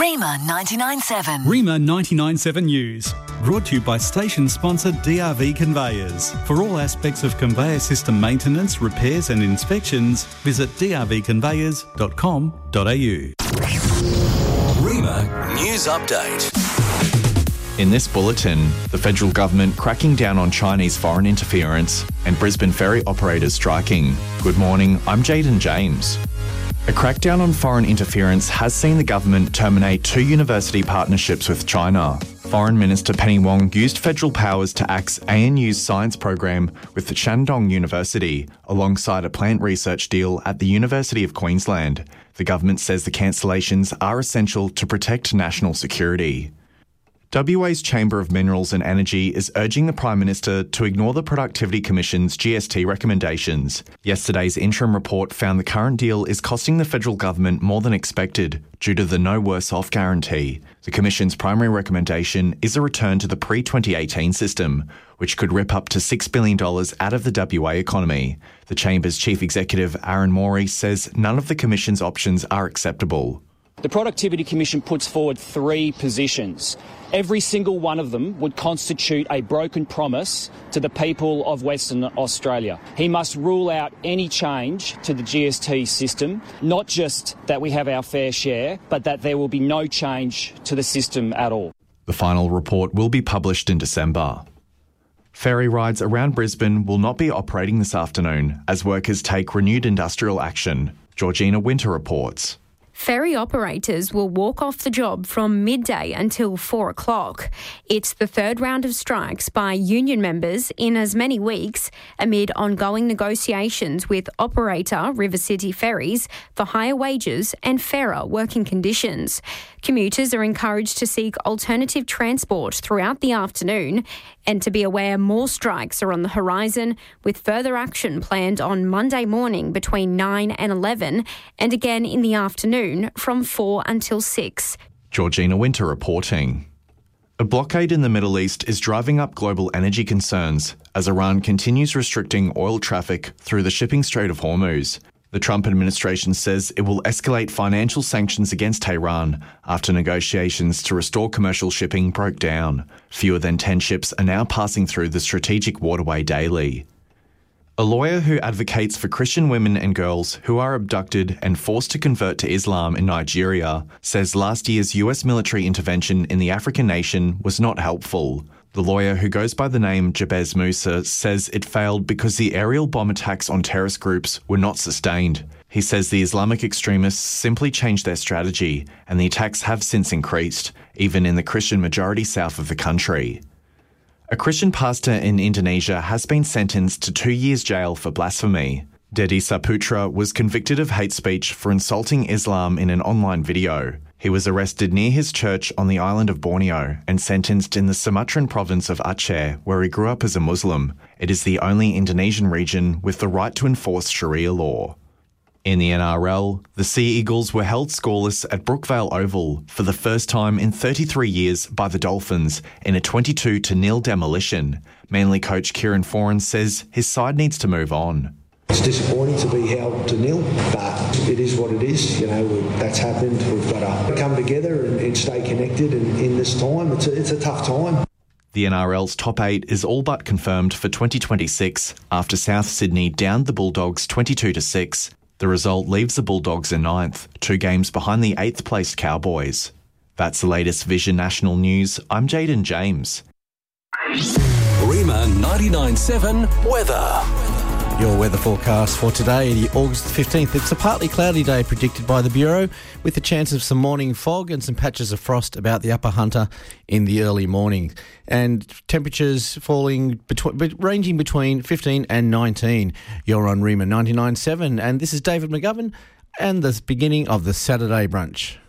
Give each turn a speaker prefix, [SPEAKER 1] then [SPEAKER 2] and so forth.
[SPEAKER 1] Rima 99.7.
[SPEAKER 2] Rima 99.7 News. Brought to you by station sponsor DRV Conveyors. For all aspects of conveyor system maintenance, repairs and inspections, visit drvconveyors.com.au.
[SPEAKER 1] Rima News Update.
[SPEAKER 3] In this bulletin, the federal government cracking down on Chinese foreign interference and Brisbane ferry operators striking. Good morning, I'm Jaden James. A crackdown on foreign interference has seen the government terminate 2 university partnerships with China. Foreign Minister Penny Wong used federal powers to axe ANU's science program with the Shandong University, alongside a plant research deal at the University of Queensland. The government says the cancellations are essential to protect national security. WA's Chamber of Minerals and Energy is urging the Prime Minister to ignore the Productivity Commission's GST recommendations. Yesterday's interim report found the current deal is costing the federal government more than expected due to the no worse off guarantee. The Commission's primary recommendation is a return to the pre-2018 system, which could rip up to $6 billion out of the WA economy. The Chamber's Chief Executive, Aaron Morey, says none of the Commission's options are acceptable.
[SPEAKER 4] The Productivity Commission puts forward 3 positions. Every single one of them would constitute a broken promise to the people of Western Australia. He must rule out any change to the GST system, not just that we have our fair share, but that there will be no change to the system at all.
[SPEAKER 3] The final report will be published in December. Ferry rides around Brisbane will not be operating this afternoon as workers take renewed industrial action. Georgina Winter reports.
[SPEAKER 5] Ferry operators will walk off the job from midday until 4 o'clock. It's the 3rd round of strikes by union members in as many weeks amid ongoing negotiations with operator River City Ferries for higher wages and fairer working conditions. Commuters are encouraged to seek alternative transport throughout the afternoon and to be aware more strikes are on the horizon, with further action planned on Monday morning between 9 and 11 and again in the afternoon from 4 until 6.
[SPEAKER 3] Georgina Winter reporting. A blockade in the Middle East is driving up global energy concerns as Iran continues restricting oil traffic through the shipping Strait of Hormuz. The Trump administration says it will escalate financial sanctions against Tehran after negotiations to restore commercial shipping broke down. Fewer than 10 ships are now passing through the strategic waterway daily. A lawyer who advocates for Christian women and girls who are abducted and forced to convert to Islam in Nigeria says last year's US military intervention in the African nation was not helpful. The lawyer, who goes by the name Jabez Musa, says it failed because the aerial bomb attacks on terrorist groups were not sustained. He says the Islamic extremists simply changed their strategy and the attacks have since increased, even in the Christian majority south of the country. A Christian pastor in Indonesia has been sentenced to 2 years jail for blasphemy. Dedi Saputra was convicted of hate speech for insulting Islam in an online video. He was arrested near his church on the island of Borneo and sentenced in the Sumatran province of Aceh, where he grew up as a Muslim. It is the only Indonesian region with the right to enforce Sharia law. In the NRL, the Sea Eagles were held scoreless at Brookvale Oval for the first time in 33 years by the Dolphins in a 22-0 demolition. Manly coach Kieran Foran says his side needs to move on.
[SPEAKER 6] It's disappointing to be held to 0, but it is what it is. You know, that's happened. We've got to come together and stay connected. And in this time, it's a tough time.
[SPEAKER 3] The NRL's top 8 is all but confirmed for 2026 after South Sydney downed the Bulldogs 22-6. The result leaves the Bulldogs in 9th, 2 games behind the 8th placed Cowboys. That's the latest Vision National News. I'm Jaden James.
[SPEAKER 1] Rima 99.7 weather.
[SPEAKER 7] Your weather forecast for today, the August 15th. It's a partly cloudy day predicted by the Bureau, with the chance of some morning fog and some patches of frost about the Upper Hunter in the early morning. And temperatures ranging between 15 and 19. You're on Rima 99.7, and this is David McGovern and the beginning of the Saturday brunch.